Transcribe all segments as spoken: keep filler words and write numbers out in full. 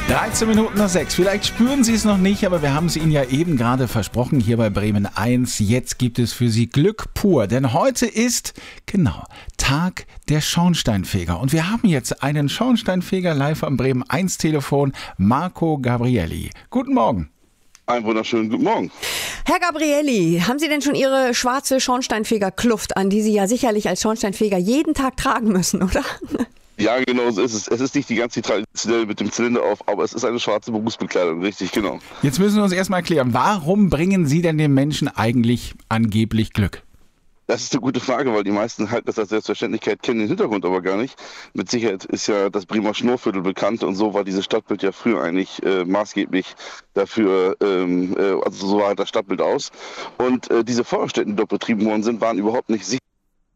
dreizehn Minuten nach sechs. Vielleicht spüren Sie es noch nicht, aber wir haben es Ihnen ja eben gerade versprochen hier bei Bremen eins. Jetzt gibt es für Sie Glück pur, denn heute ist, genau, Tag der Schornsteinfeger. Und wir haben jetzt einen Schornsteinfeger live am Bremen eins Telefon, Marco Gabrielli. Guten Morgen. Einen wunderschönen guten Morgen. Herr Gabrielli, haben Sie denn schon Ihre schwarze Schornsteinfegerkluft an, die Sie ja sicherlich als Schornsteinfeger jeden Tag tragen müssen, oder? Ja, genau so ist es. Es ist nicht die ganze traditionell mit dem Zylinder auf, aber es ist eine schwarze Berufsbekleidung, richtig, genau. Jetzt müssen wir uns erstmal erklären, warum bringen Sie denn den Menschen eigentlich angeblich Glück? Das ist eine gute Frage, weil die meisten halten das als Selbstverständlichkeit, kennen den Hintergrund aber gar nicht. Mit Sicherheit ist ja das Bremer Schnurrviertel bekannt und so war dieses Stadtbild ja früher eigentlich äh, maßgeblich dafür, ähm, äh, also so war halt das Stadtbild aus. Und äh, diese Feuerstätten, die dort betrieben worden sind, waren überhaupt nicht sicher.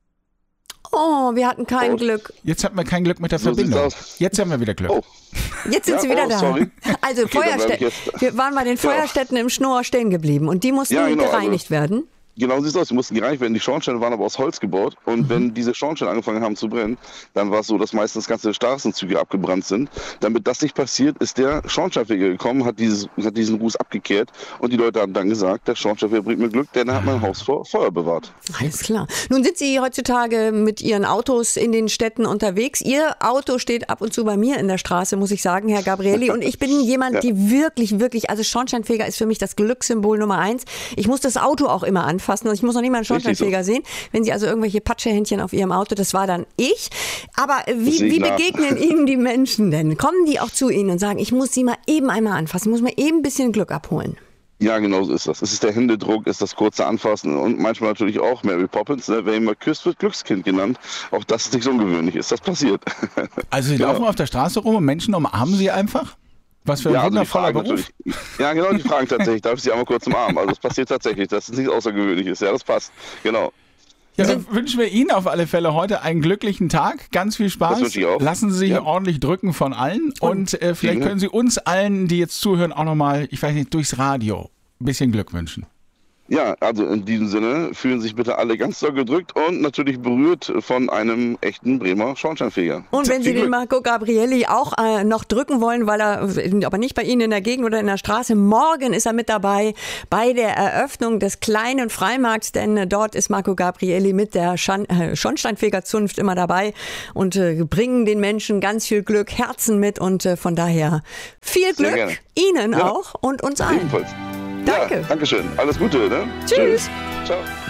Oh, wir hatten kein Oh. Glück. Jetzt hatten wir kein Glück mit der So Verbindung. sieht's aus. Jetzt haben wir wieder Glück. Oh. Jetzt sind Ja, Sie wieder oh, da. sorry. Also Okay, dann bleib ich Feuerstätten. jetzt- Wir waren bei den Genau. Feuerstätten im Schnur stehen geblieben und die mussten Ja, genau, gereinigt also- werden. Genau sieht es aus, die mussten gereinigt werden. Die Schornsteine waren aber aus Holz gebaut. Und wenn diese Schornsteine angefangen haben zu brennen, dann war es so, dass meistens ganze Straßenzüge abgebrannt sind. Damit das nicht passiert, ist der Schornsteinfeger gekommen, hat, dieses, hat diesen Ruß abgekehrt. Und die Leute haben dann gesagt, der Schornsteinfeger bringt mir Glück, denn er hat mein Haus vor Feuer bewahrt. Alles klar. Nun sind Sie heutzutage mit Ihren Autos in den Städten unterwegs. Ihr Auto steht ab und zu bei mir in der Straße, muss ich sagen, Herr Gabrielli. Und ich bin jemand, Ja. die wirklich, wirklich, also Schornsteinfeger ist für mich das Glückssymbol Nummer eins. Ich muss das Auto auch immer anfassen. Und ich muss noch nicht mal einen Richtig so. Schornsteinfeger sehen. Wenn Sie also irgendwelche Patschehändchen auf Ihrem Auto, das war dann ich. Aber Das wie, sehe ich wie nach. begegnen Ihnen die Menschen denn? Kommen die auch zu Ihnen und sagen, ich muss Sie mal eben einmal anfassen, ich muss mir eben ein bisschen Glück abholen? Ja, genau so ist das. Es ist der Händedruck, es ist das kurze Anfassen und manchmal natürlich auch Mary Poppins. Ne? Wer ihn mal küsst, wird Glückskind genannt. Auch das ist nicht so ungewöhnlich ist. Das passiert. Also Sie Genau. laufen auf der Straße rum und Menschen umarmen Sie einfach? Was für ein Ja, also die wundervoller fragen Beruf. natürlich. Ja, genau, die fragen tatsächlich. Darf ich sie einmal kurz umarmen? Also es passiert tatsächlich, dass es nichts Außergewöhnliches ist. Ja, das passt. Genau. Ja, dann wünschen wir Ihnen auf alle Fälle heute einen glücklichen Tag. Ganz viel Spaß. Das wünsche ich auch. Lassen Sie sich Ja. ordentlich drücken von allen. Und äh, vielleicht Vielen Dank. können Sie uns allen, die jetzt zuhören, auch nochmal, ich weiß nicht, durchs Radio ein bisschen Glück wünschen. Ja, also in diesem Sinne fühlen sich bitte alle ganz doll gedrückt und natürlich berührt von einem echten Bremer Schornsteinfeger. Und wenn Sie Viel den Glück. Marco Gabrielli auch äh, noch drücken wollen, weil er, aber nicht bei Ihnen in der Gegend oder in der Straße, morgen ist er mit dabei bei der Eröffnung des kleinen Freimarkts, denn äh, dort ist Marco Gabrielli mit der Schan äh, Schornsteinfegerzunft immer dabei und äh, bringen den Menschen ganz viel Glück, Herzen mit und äh, von daher viel Sehr Glück gerne. Ihnen Ja. auch und uns allen. Ebenfalls. Danke. Ja, Dankeschön. Alles Gute. Ne? Tschüss. Ciao.